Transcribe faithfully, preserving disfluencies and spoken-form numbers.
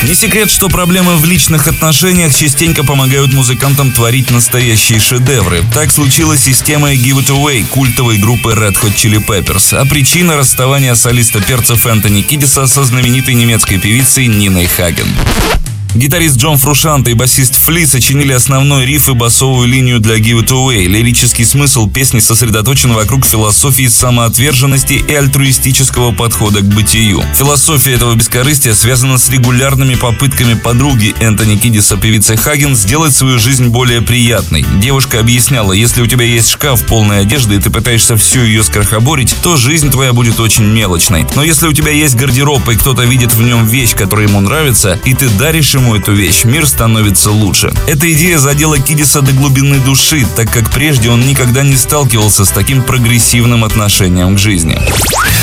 Не секрет, что проблемы в личных отношениях частенько помогают музыкантам творить настоящие шедевры. Так случилось и с темой «Give It Away» культовой группы Red Hot Chili Peppers, а причина расставания солиста перцев Энтони Кидиса со знаменитой немецкой певицей Ниной Хаген. Гитарист Джон Фрушанте и басист Фли сочинили основной риф и басовую линию для «Give It Away». Лирический смысл песни сосредоточен вокруг философии самоотверженности и альтруистического подхода к бытию. Философия этого бескорыстия связана с регулярными попытками подруги Энтони Кидиса, певицы Хаген, сделать свою жизнь более приятной. Девушка объясняла: если у тебя есть шкаф полной одежды и ты пытаешься всю ее скорхоборить, то жизнь твоя будет очень мелочной. Но если у тебя есть гардероб и кто-то видит в нем вещь, которая ему нравится, и ты даришь ему эту вещь, мир становится лучше. Эта идея задела Кидиса до глубины души, так как прежде он никогда не сталкивался с таким прогрессивным отношением к жизни.